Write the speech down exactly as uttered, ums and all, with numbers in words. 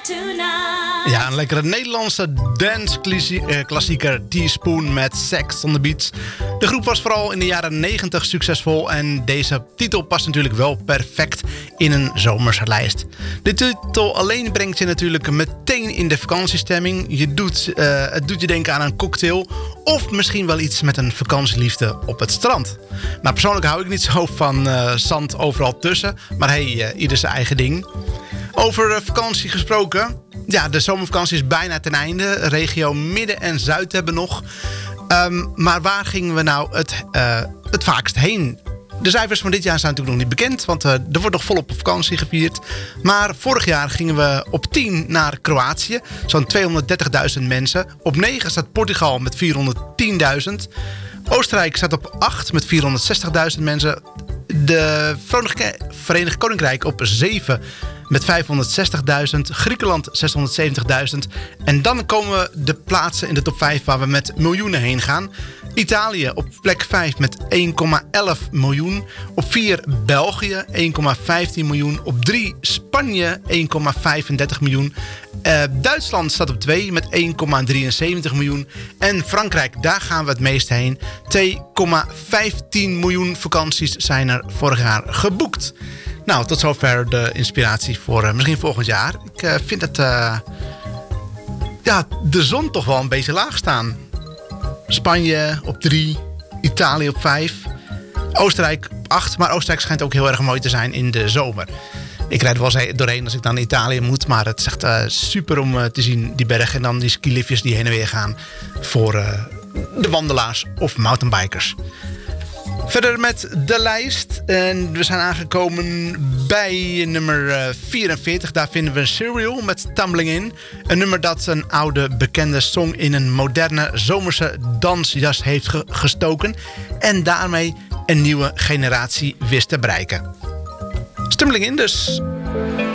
Ja, een lekkere Nederlandse dance-klassieker Teaspoon met Sex on the Beach. De groep was vooral in de jaren negentig succesvol en deze titel past natuurlijk wel perfect in een zomerse lijst. De titel alleen brengt je natuurlijk meteen in de vakantiestemming. Je doet, uh, het doet je denken aan een cocktail of misschien wel iets met een vakantieliefde op het strand. Maar persoonlijk hou ik niet zo van uh, zand overal tussen, maar hey, uh, ieder zijn eigen ding. Over uh, vakantie gesproken. Ja, de zomervakantie is bijna ten einde. Regio Midden en Zuid hebben nog. Um, maar waar gingen we nou het, uh, het vaakst heen? De cijfers van dit jaar zijn natuurlijk nog niet bekend. Want uh, er wordt nog volop op vakantie gevierd. Maar vorig jaar gingen we op tien naar Kroatië. Zo'n tweehonderddertigduizend mensen. Op negen staat Portugal met vierhonderdtienduizend. Oostenrijk staat op acht met vierhonderdzestigduizend mensen. De Verenigd Koninkrijk op zeven met vijfhonderdzestigduizend. Griekenland zeshonderdzeventigduizend. En dan komen de plaatsen in de top vijf waar we met miljoenen heen gaan. Italië op plek vijf met één komma elf miljoen. Op vier België één komma vijftien miljoen. Op drie Spanje één komma vijfendertig miljoen. Uh, Duitsland staat op twee met één komma drieënzeventig miljoen. En Frankrijk, daar gaan we het meest heen. twee komma vijftien miljoen vakanties zijn er vorig jaar geboekt. Nou, tot zover de inspiratie voor uh, misschien volgend jaar. Ik uh, vind het uh, ja, de zon toch wel een beetje laag staan. Spanje op drie, Italië op vijf, Oostenrijk op acht. Maar Oostenrijk schijnt ook heel erg mooi te zijn in de zomer. Ik rijd er wel eens doorheen als ik dan naar Italië moet. Maar het is echt uh, super om uh, te zien, die bergen. En dan die skiliftjes die heen en weer gaan voor uh, de wandelaars of mountainbikers. Verder met de lijst. En we zijn aangekomen bij nummer vierenveertig. Daar vinden we Serial met Tumbling In. Een nummer dat een oude bekende song in een moderne zomerse dansjas heeft ge- gestoken. En daarmee een nieuwe generatie wist te bereiken. Tumbling In dus.